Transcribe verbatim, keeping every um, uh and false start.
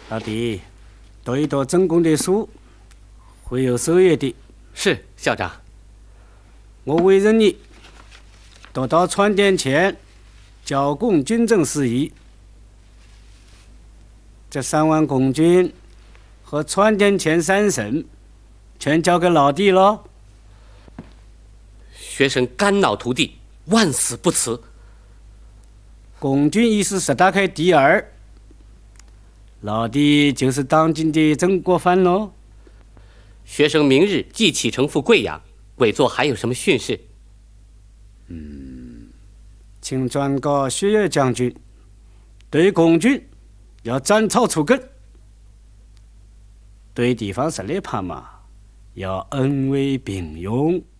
老弟，读一读正宫的书，会有收益的。 是校长。 我委任你督导传典前剿共军政事宜。这三万共军和传典前三省，全交给老弟了。 学生肝脑涂地，万死不辞。 共军已是十大开第二，老弟就是当今的曾国藩喽。 学生明日即启程赴贵阳，委座还有什么训示？ 嗯，请转告薛岳将军，对共军要斩草除根，对地方势力派嘛，要恩威并用。